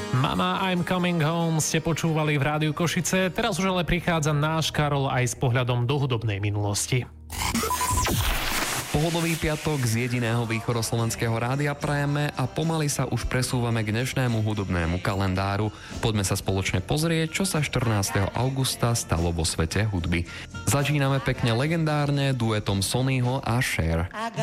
Mama, I'm coming home ste počúvali v Rádiu Košice, teraz už ale prichádza náš Karol aj s pohľadom do hudobnej minulosti. Pohodový piatok z jediného východoslovenského rádia prajeme a pomaly sa už presúvame k dnešnému hudobnému kalendáru. Poďme sa spoločne pozrieť, čo sa 14. augusta stalo vo svete hudby. Začíname pekne legendárne duetom Sonnyho a Cher.